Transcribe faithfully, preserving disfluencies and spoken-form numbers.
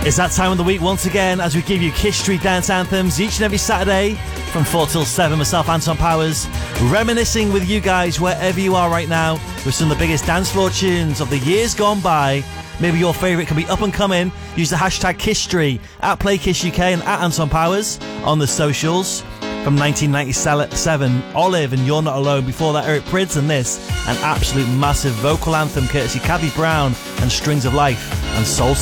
It's that time of the week once again as we give you Kiss Street dance anthems each and every Saturday from four till seven. Myself, Anton Powers, reminiscing with you guys wherever you are right now with some of the biggest dance floor tunes of the years gone by. Maybe your favourite can be up and coming. Use the hashtag Kiss Street at PlayKissUK and at Anton Powers on the socials. From nineteen ninety-seven, Olive and You're Not Alone. Before that, Eric Prydz and this, an absolute massive vocal anthem courtesy Kathy Brown and Strings of Life and Soul